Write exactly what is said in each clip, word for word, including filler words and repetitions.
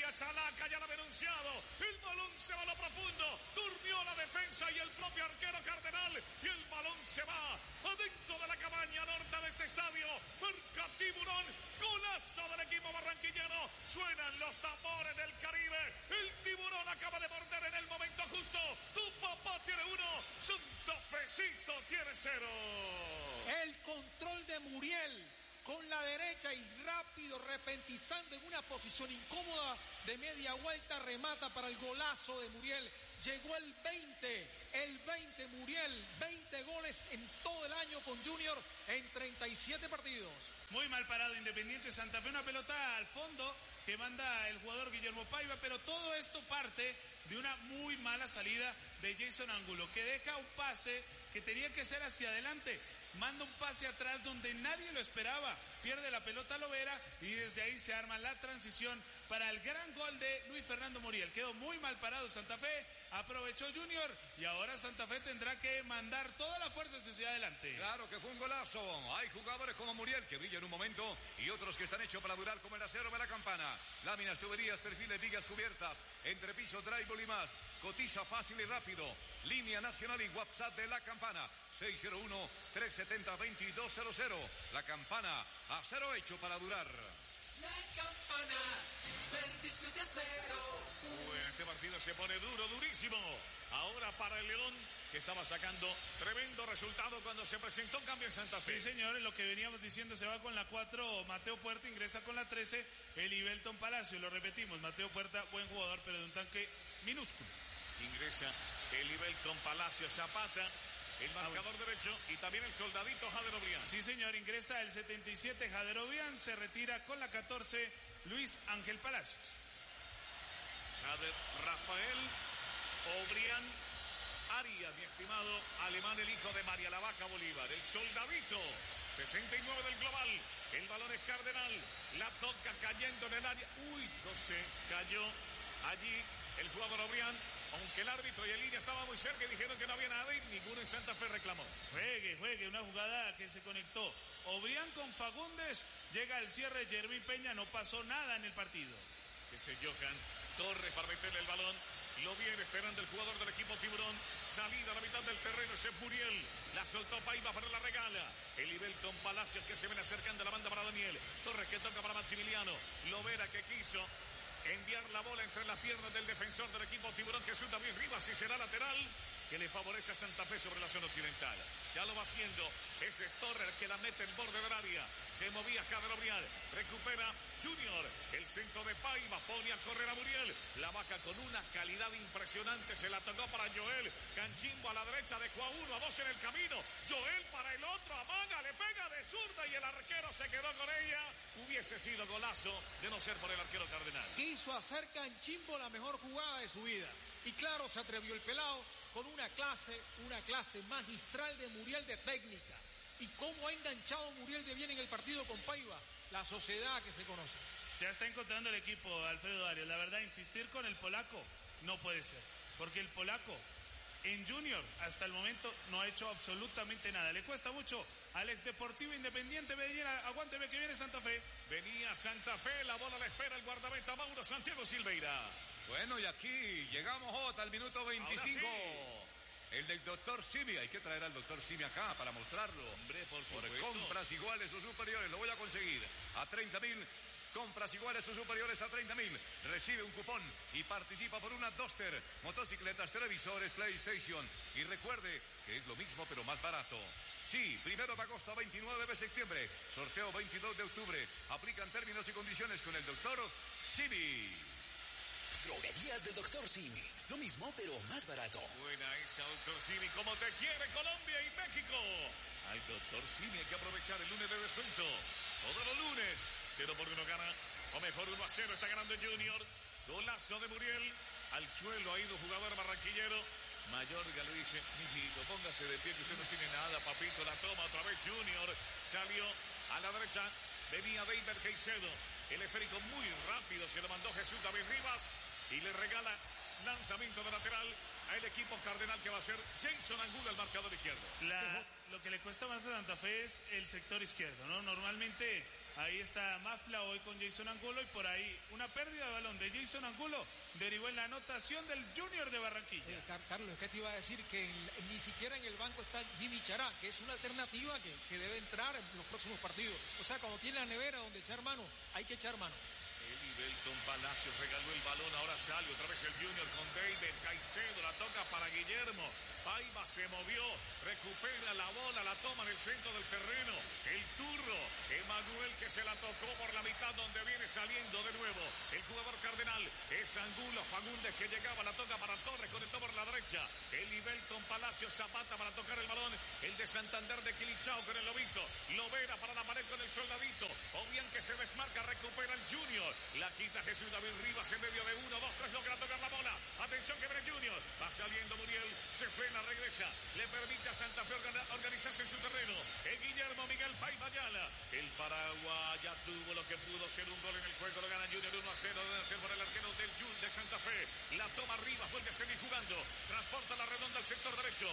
llega Chalaca, ya lo ha denunciado. El balón se va a lo profundo. Durmió la defensa y el propio arquero Cardenal. Y el balón se va adentro de la cabaña norte de este estadio. Marca Tiburón. Golazo del equipo barranquillero. Suenan los tambores del Caribe. El Tiburón acaba de morder en el momento justo. Tu papá tiene uno. Santa Fecito tiene cero. El control de Muriel con la derecha y rápido, repentizando en una posición incómoda de media vuelta, remata para el golazo de Muriel. Llegó el veinte, el veinte Muriel, veinte goles en todo el año con Junior en treinta y siete partidos. Muy mal parado Independiente Santa Fe, una pelota al fondo que manda el jugador Guillermo Paiva, pero todo esto parte de una muy mala salida de Jason Angulo, que deja un pase que tenía que ser hacia adelante, manda un pase atrás donde nadie lo esperaba, pierde la pelota Lovera y desde ahí se arma la transición para el gran gol de Luis Fernando Muriel. Quedó muy mal parado Santa Fe, aprovechó Junior y ahora Santa Fe tendrá que mandar toda la fuerza hacia adelante. Claro que fue un golazo. Hay jugadores como Muriel que brillan en un momento y otros que están hechos para durar como el acero de la campana. Láminas, tuberías, perfiles, vigas cubiertas, entrepiso, drywall y más. Cotiza fácil y rápido. Línea nacional y WhatsApp de La Campana. seis cero uno, tres siete cero, dos dos cero cero. La Campana, acero hecho para durar. La Campana, servicio de acero. Bueno, este partido se pone duro, durísimo. Ahora para el León, que estaba sacando tremendo resultado cuando se presentó un cambio en Santa Fe. Sí, señores, lo que veníamos diciendo, se va con la cuatro Mateo Puerta, ingresa con la trece el Ibelton Palacio. Lo repetimos, Mateo Puerta, buen jugador, pero de un tanque minúsculo. Ingresa el Ibelton Palacio, Zapata, el marcador ah, derecho, y también el soldadito Jader Obrián. Sí, señor, ingresa el setenta y siete Jader Obrián, se retira con la catorce Luis Ángel Palacios. Jader Rafael Obrián Arias, mi estimado alemán, el hijo de María la Vaca Bolívar, el soldadito, sesenta y nueve del global. El balón es Cardenal, la toca cayendo en el área. Uy, no sé, cayó allí el jugador Obrián, aunque el árbitro y el línea estaban muy cerca y dijeron que no había nada y ninguno en Santa Fe reclamó. Juegue, juegue, una jugada que se conectó Obrián con Fagundes, llega el cierre, Jeremy Peña, no pasó nada en el partido. Ese Johan Torres para meterle el balón. Lo viene esperando el jugador del equipo Tiburón. Salida a la mitad del terreno, ese es Muriel. La soltó Paiva, pero la regala. El Ibelton Palacios que se ven acercando a la banda para Daniel. Torres que toca para Maximiliano. Lovera que quiso enviar la bola entre las piernas del defensor del equipo Tiburón, Jesús David Rivas, y será lateral que le favorece a Santa Fe sobre la zona occidental. Ya lo va haciendo ese Torres que la mete en borde del área. Se movía Jader Obrián, recupera Junior, el centro de Paiva, pone a correr a Muriel. La Vaca con una calidad impresionante, se la tocó para Joel Canchimbo a la derecha, dejó a uno, a dos en el camino. Joel para el otro, amaga, le pega de zurda y el arquero se quedó con ella. Hubiese sido golazo de no ser por el arquero Cardenal. Quiso hacer Canchimbo la mejor jugada de su vida. Y claro, se atrevió el pelado con una clase, una clase magistral de Muriel de técnica. Y cómo ha enganchado Muriel de bien en el partido con Paiva, la sociedad que se conoce. Ya está encontrando el equipo Alfredo Arias. La verdad, insistir con el polaco no puede ser. Porque el polaco en Junior hasta el momento no ha hecho absolutamente nada. Le cuesta mucho al ex Deportivo Independiente Medellín. Aguánteme que viene Santa Fe. Venía Santa Fe, la bola la espera el guardameta Mauro Santiago Silveira. Bueno, y aquí llegamos, Jota, al minuto veinticinco. Sí. El del doctor Simi. Hay que traer al doctor Simi acá para mostrarlo. Hombre, por supuesto. Por compras iguales o superiores. Lo voy a conseguir a treinta mil. Compras iguales o superiores a treinta mil. Recibe un cupón y participa por una Duster, motocicletas, televisores, PlayStation. Y recuerde que es lo mismo pero más barato. Sí, primero de agosto a veintinueve de septiembre. Sorteo veintidós de octubre. Aplican términos y condiciones con el doctor Simi. Droguerías del doctor Simi. Lo mismo, pero más barato. Buena esa, doctor Simi. Como te quiere Colombia y México. Al doctor Simi hay que aprovechar el lunes de descuento. Todos los lunes. cero por uno gana. O mejor uno a cero. Está ganando Junior. Golazo de Muriel. Al suelo ha ido jugador barranquillero. Mayorga le dice, mijito, póngase de pie que usted no tiene nada, papito. La toma otra vez Junior. Salió a la derecha. Venía David Caicedo. El esférico muy rápido se lo mandó Jesús David Rivas. Y le regala lanzamiento de lateral al equipo Cardenal, que va a ser Jason Angulo, el marcador izquierdo. La, lo que le cuesta más a Santa Fe es el sector izquierdo, ¿no? Normalmente Ahí está Mafla hoy con Jason Angulo y por ahí una pérdida de balón de Jason Angulo derivó en la anotación del Junior de Barranquilla. Eh, Carlos, es que te iba a decir que en, ni siquiera en el banco está Jimmy Chará, que es una alternativa que, que debe entrar en los próximos partidos. O sea, cuando tiene la nevera donde echar mano, hay que echar mano. Belton Palacios regaló el balón, ahora sale otra vez el Junior con David Caicedo, la toca para Guillermo. Paiva se movió, recupera la bola, la toma en el centro del terreno. El turro, Emanuel que se la tocó por la mitad donde viene saliendo de nuevo. El jugador cardenal es Angulo, Fagundes que llegaba, la toca para Torres, conectó por la derecha. El Belton Palacios, Zapata para tocar el balón. El de Santander de Quilichao con el Lobito. Lovera para la pared con el Soldadito. Obian que se desmarca, recupera el Junior. La quita Jesús David Rivas en medio de uno, dos, tres, logra tocar la bola. Atención que viene Junior. Va saliendo Muriel, se frena, regresa. Le permite a Santa Fe organizarse en su terreno. El Guillermo Miguel Paiva Ayala. El Paraguay ya tuvo lo que pudo ser un gol en el juego. Lo gana Junior uno a cero. Debe ser por el arquero del Junior de Santa Fe. La toma Rivas, vuelve a seguir jugando. Transporta la redonda al sector derecho.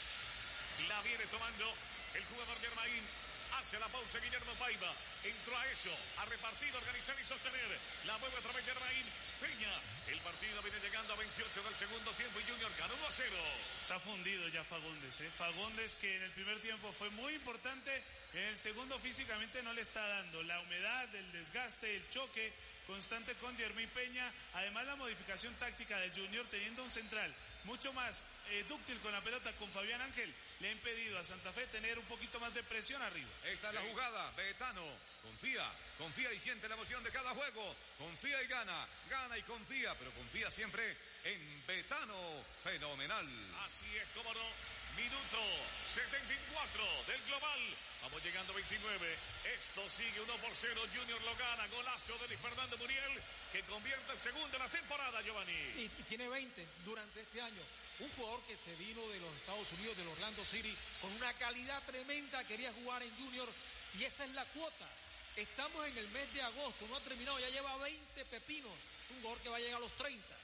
La viene tomando el jugador Germain. Hace la pausa Guillermo Paiva. Entró a eso, a repartir, organizar y sostener. La mueve otra vez Germain Peña. El partido viene llegando a veintiocho del segundo tiempo y Junior gana uno a cero. Está fundido ya Fagundes, ¿eh? Fagundes que en el primer tiempo fue muy importante. En el segundo físicamente no le está dando. La humedad, el desgaste, el choque constante con Germain Peña. Además la modificación táctica del Junior teniendo un central mucho más eh, dúctil con la pelota con Fabián Ángel le ha impedido a Santa Fe tener un poquito más de presión arriba. Esta es la jugada, Betano confía, confía y siente la emoción de cada juego, confía y gana, gana y confía, pero confía siempre en Betano, fenomenal. Así es, cómo no. Minuto setenta y cuatro del global. Vamos llegando a veintinueve. Esto sigue uno por cero. Junior lo gana. Golazo de Luis Fernando Muriel que convierte el segundo de la temporada, Giovanni. Y, y tiene veinte durante este año. Un jugador que se vino de los Estados Unidos, del Orlando City, con una calidad tremenda. Quería jugar en Junior y esa es la cuota. Estamos en el mes de agosto. No ha terminado. Ya lleva veinte pepinos. Un jugador que va a llegar a los treinta.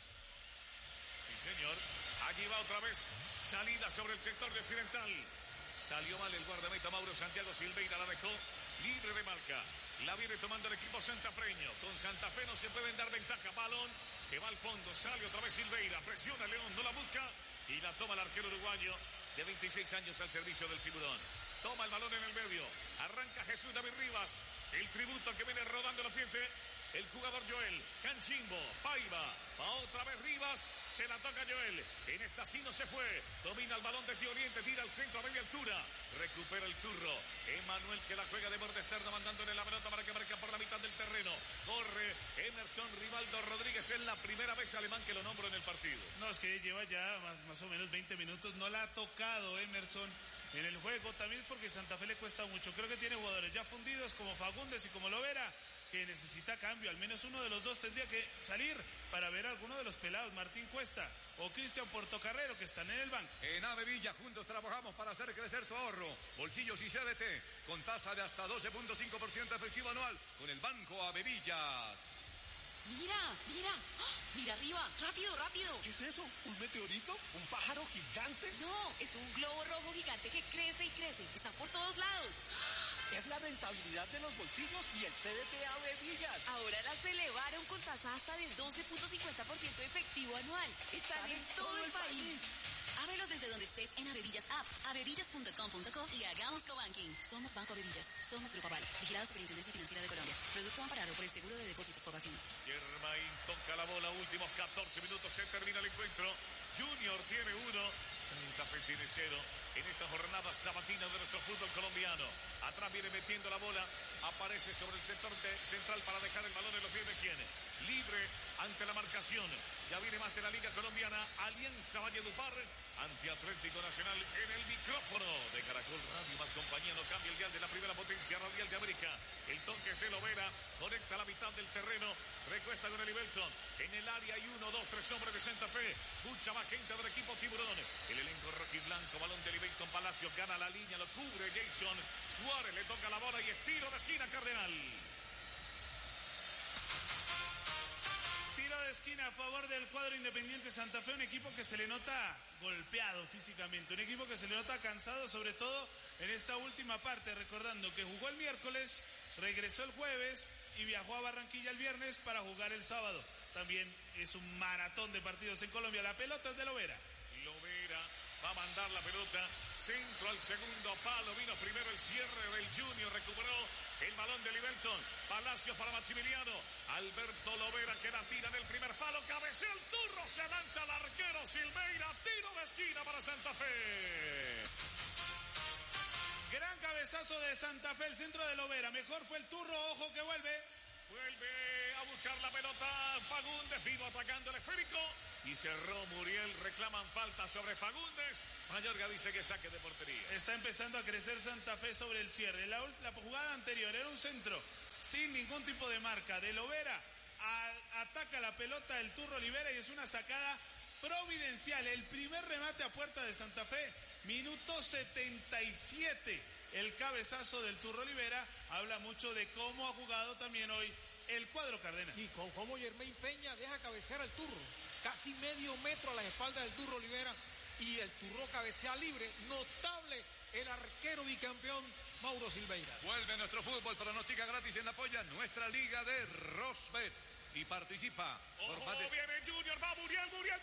Sí, señor. Aquí va otra vez. Salida sobre el sector de occidental. Salió mal el guardameta Mauro Santiago Silveira. La dejó libre de marca. La viene tomando el equipo santafreño. Con Santa Fe no se pueden dar ventaja. Balón que va al fondo. Sale otra vez Silveira. Presiona León. No la busca. Y la toma el arquero uruguayo de veintiséis años al servicio del Tiburón. Toma el balón en el medio. Arranca Jesús David Rivas. El tributo que viene rodando los pies. El jugador Joel, Canchimbo, Paiva, va otra vez Rivas, se la toca Joel, en esta sí no se fue, domina el balón de Tío Oriente, tira al centro a media altura, recupera el turro, Emanuel que la juega de borde externo, mandándole la pelota para que marque por la mitad del terreno, corre Emerson Rivaldo Rodríguez, es la primera vez alemán que lo nombro en el partido. No, es que lleva ya más, más o menos veinte minutos, no la ha tocado Emerson en el juego, también es porque Santa Fe le cuesta mucho, creo que tiene jugadores ya fundidos como Fagundes y como Lovera, que necesita cambio, al menos uno de los dos tendría que salir para ver a alguno de los pelados, Martín Cuesta o Cristian Portocarrero, que están en el banco. En Avevilla juntos trabajamos para hacer crecer tu ahorro, bolsillos y C D T, con tasa de hasta doce punto cinco por ciento efectivo anual, con el Banco Avevillas. Mira, mira, ¡oh! Mira arriba, rápido, rápido. ¿Qué es eso? ¿Un meteorito? ¿Un pájaro gigante? No, es un globo rojo gigante que crece y crece, está por todos lados. Es la rentabilidad de los bolsillos y el C D T Avevillas. Ahora las elevaron con tasa hasta de doce punto cincuenta por ciento efectivo anual. Están, Están en, en todo, todo el país. país. Ábrelos desde donde estés en Avevillas App, avevillas punto com punto co y hagamos cobanking. Somos Banco Avevillas, somos Grupo Aval, vigilado Superintendencia Financiera de Colombia. Producto amparado por el Seguro de Depósitos Fogafín. Germain toca la bola, últimos catorce minutos, se termina el encuentro. Junior tiene uno, Santa Fe tiene cero. En esta jornada sabatina de nuestro fútbol colombiano. Atrás viene metiendo la bola, aparece sobre el sector de central para dejar el balón en los pies de quién. Libre ante la marcación. Ya viene más de la Liga Colombiana. Alianza Valledupar ante Atlético Nacional en el micrófono de Caracol Radio más compañía. No cambia el dial de la primera potencia radial de América. El toque de Lovera conecta la mitad del terreno. Recuesta con el Ibelton. En el área hay uno, dos, tres hombres de Santa Fe. Mucha más gente del equipo Tiburón. El elenco rojiblanco, balón del Ibelton Palacios. Gana la línea, lo cubre Jason Suárez. Le toca la bola y estiro de esquina Cardenal. Tiro de esquina a favor del cuadro Independiente Santa Fe, un equipo que se le nota golpeado físicamente, un equipo que se le nota cansado, sobre todo en esta última parte, recordando que jugó el miércoles, regresó el jueves y viajó a Barranquilla el viernes para jugar el sábado. También es un maratón de partidos en Colombia. La pelota es de Lovera. Lovera va a mandar la pelota, centro al segundo palo, vino primero el cierre del Junior, recuperó el balón de Livelton, Palacios para Maximiliano, Alberto Lovera que la tira en el primer palo, cabecea el turro, se lanza el arquero Silveira, tiro de esquina para Santa Fe. Gran cabezazo de Santa Fe, el centro de Lovera, mejor fue el turro, ojo que vuelve. Vuelve a buscar la pelota Fagundes, vino atacando el esférico y cerró Muriel, reclaman falta sobre Fagundes. Mayorga dice que saque de portería. Está empezando a crecer Santa Fe sobre el cierre. La, la jugada anterior era un centro sin ningún tipo de marca de Lovera. A, ataca la pelota el turro Olivera y es una sacada providencial. El primer remate a puerta de Santa Fe, minuto setenta y siete. El cabezazo del turro Olivera habla mucho de cómo ha jugado también hoy el cuadro Cardenal. Y con cómo Yermain Peña deja cabecear al turro, casi medio metro a la espalda del turro Olivera, y el turro cabecea libre. Notable el arquero bicampeón Mauro Silveira. Vuelve nuestro fútbol, pronostica gratis en apoya nuestra liga de Rosbet y participa. Ojo, por más de... viene Junior, va Muriel, Muriel.